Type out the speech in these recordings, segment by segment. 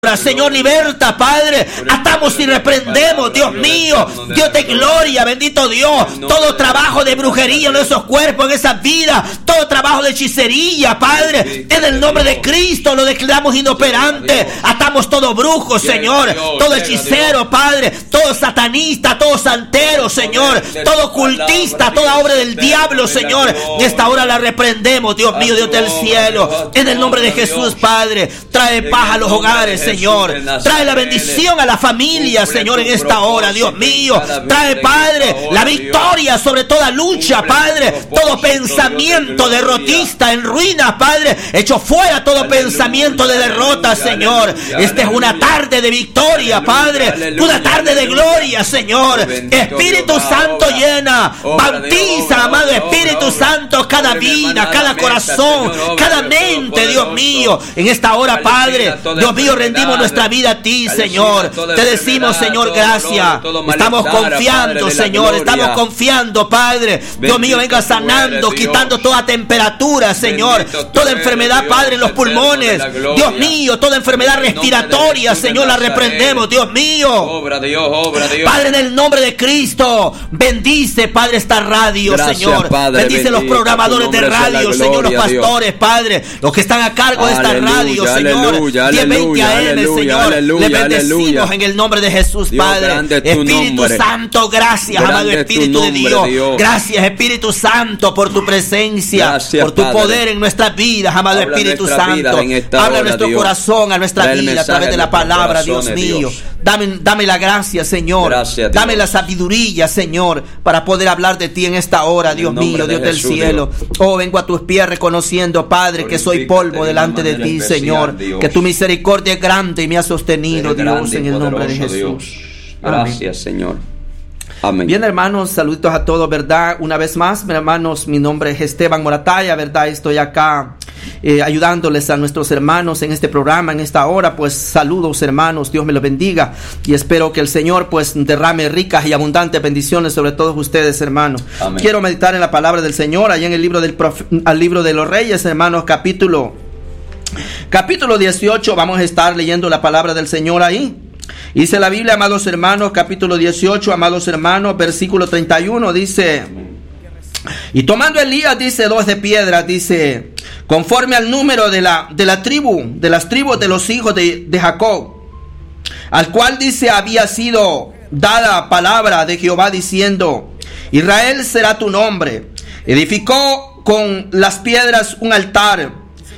Señor, liberta, Padre. Atamos y reprendemos, Dios mío. Dios de gloria, bendito Dios. Todo trabajo de brujería en esos cuerpos, en esas vidas. Todo trabajo de hechicería, Padre. En el nombre de Cristo lo declaramos inoperante. Atamos todo brujo, Señor. Todo hechicero, Padre. Todo satanista, todo santero, Señor. Todo cultista, toda obra del diablo, Señor. En esta hora la reprendemos, Dios mío, Dios del cielo. En el nombre de Jesús, Padre. Trae paz a los hogares, Señor. Trae la bendición a la familia, Señor, en esta hora, Dios mío. Trae, Padre, la victoria sobre toda lucha, Padre. Todo pensamiento derrotista en ruinas, Padre. Echo fuera todo pensamiento de derrota, Señor. Esta es una tarde de victoria, Padre. Una tarde de gloria, Señor. Espíritu Santo llena. Bautiza, amado Espíritu Santo, cada vida, cada corazón, cada mente, Dios mío. En esta hora, Padre, Dios mío, rendimos nuestra vida a ti, Señor. Te decimos, Señor, gracias. Estamos confiando, Señor. Estamos confiando, Padre. Dios mío, venga sanando, quitando toda temperatura, Señor. Toda enfermedad, Padre, en los pulmones. Dios mío, toda enfermedad respiratoria, Señor, la reprendemos, Dios mío. Padre, en el nombre de Cristo, bendice, Padre, esta radio, Señor. Bendice los programadores de radio, Señor, los pastores, Padre, los que están a cargo de esta radio, Señor. 1020 AM, Señor, le bendecimos en el nombre de Jesús, Padre. Espíritu Santo, gracias, amado Espíritu de Dios. Gracias, Espíritu Santo, por tu presencia, por tu poder en nuestras vidas, amado Espíritu Santo. Habla a nuestro corazón, a nuestra vida, a través de la palabra, Dios mío. Dame la gracia, Señor. Dame la sabiduría, Señor, para poder hablar de ti en esta hora, Dios mío, Dios del cielo. Oh, vengo a tus pies reconociendo, Padre, que soy polvo delante de ti, Señor. Que tu misericordia es grande y me ha sostenido, Dios, en el nombre de Jesús. Gracias, Señor. Amén. Bien, hermanos, saluditos a todos, ¿verdad? Una vez más, hermanos, mi nombre es Esteban Morataya, ¿verdad? Estoy acá ayudándoles a nuestros hermanos en este programa, en esta hora. Pues saludos, hermanos, Dios me los bendiga y espero que el Señor pues derrame ricas y abundantes bendiciones sobre todos ustedes, hermanos. Amén. Quiero meditar en la palabra del Señor, allá en el libro al libro de los Reyes, hermanos, capítulo 18, vamos a estar leyendo la palabra del Señor ahí. Dice la Biblia, amados hermanos, capítulo 18, amados hermanos, versículo 31, dice: y tomando Elías, dice, 2 de piedras, dice, conforme al número de las tribus de los hijos de Jacob, al cual, dice, había sido dada palabra de Jehová, diciendo, Israel será tu nombre. Edificó con las piedras un altar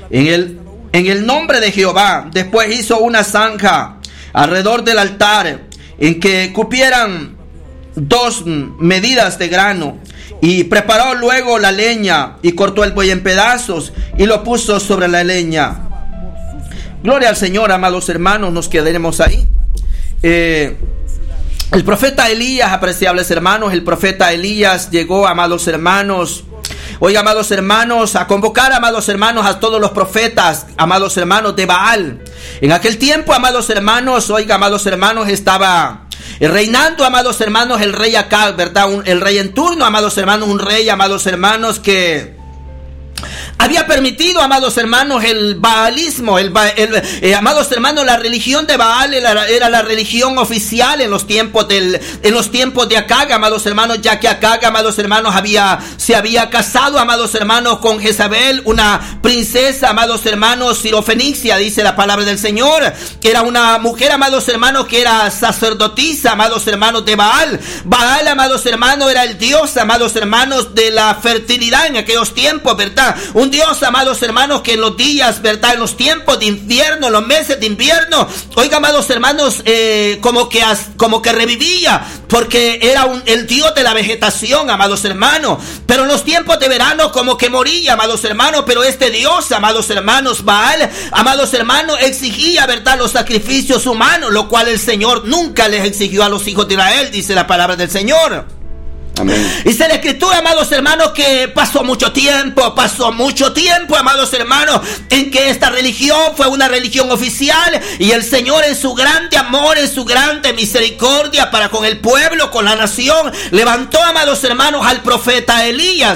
en el nombre de Jehová. Después hizo una zanja alrededor del altar, en que cupieran 2 medidas de grano, y preparó luego la leña, y cortó el buey en pedazos, y lo puso sobre la leña. Gloria al Señor, amados hermanos, nos quedaremos ahí. El profeta Elías, apreciables hermanos, el profeta Elías llegó, amados hermanos, oiga, amados hermanos, a convocar, amados hermanos, a todos los profetas, amados hermanos, de Baal. En aquel tiempo, amados hermanos, oiga, amados hermanos, estaba reinando, amados hermanos, el rey Acab, ¿verdad? El rey en turno, amados hermanos, un rey, amados hermanos, que había permitido, amados hermanos, el baalismo, amados hermanos, la religión de Baal era la religión oficial en los tiempos de Acab, amados hermanos, ya que Acab, amados hermanos, se había casado, amados hermanos, con Jezabel, una princesa, amados hermanos, sirofenicia, dice la palabra del Señor, que era una mujer, amados hermanos, que era sacerdotisa, amados hermanos, de Baal. Baal, amados hermanos, era el dios, amados hermanos, de la fertilidad en aquellos tiempos, ¿verdad? Un Dios, amados hermanos, que en los días, ¿verdad? En los tiempos de invierno, en los meses de invierno, oiga, amados hermanos, como que revivía, porque era el Dios de la vegetación, amados hermanos. Pero en los tiempos de verano, como que moría, amados hermanos. Pero este Dios, amados hermanos, Baal, amados hermanos, exigía, ¿verdad?, los sacrificios humanos, lo cual el Señor nunca les exigió a los hijos de Israel, dice la palabra del Señor. Amén. Dice la escritura, amados hermanos, que pasó mucho tiempo, amados hermanos, en que esta religión fue una religión oficial, y el Señor, en su grande amor, en su grande misericordia para con el pueblo, con la nación, levantó, amados hermanos, al profeta Elías.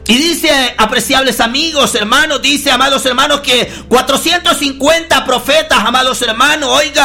Y dice, apreciables amigos, hermanos, dice, amados hermanos, que 450 profetas, amados hermanos, oiga,